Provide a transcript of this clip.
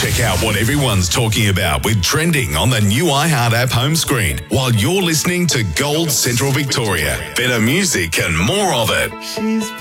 Check out what everyone's talking about with Trending on the new iHeart app home screen while you're listening to Gold Central Victoria. Better music and more of it. She's